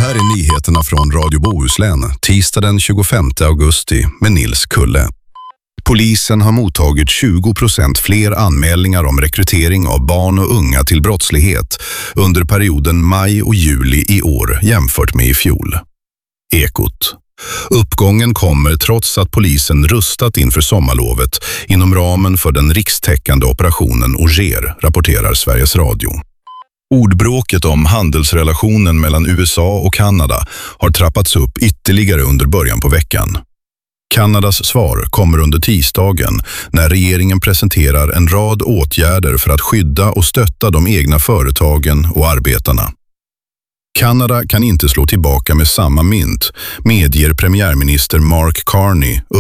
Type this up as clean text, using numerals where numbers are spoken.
här är nyheterna från Radio Bohuslän, tisdag den 25 augusti med Nils Kulle. Polisen har mottagit 20% fler anmälningar om rekrytering av barn och unga till brottslighet under perioden maj och juli i år jämfört med i fjol. Ekot. Uppgången kommer trots att polisen rustat inför sommarlovet inom ramen för den rikstäckande operationen Auger, rapporterar Sveriges Radio. Ordbråket om handelsrelationen mellan USA och Kanada har trappats upp ytterligare under början på veckan. Kanadas svar kommer under tisdagen när regeringen presenterar en rad åtgärder för att skydda och stötta de egna företagen och arbetarna. Kanada kan inte slå tillbaka med samma mynt, medger premiärminister Mark Carney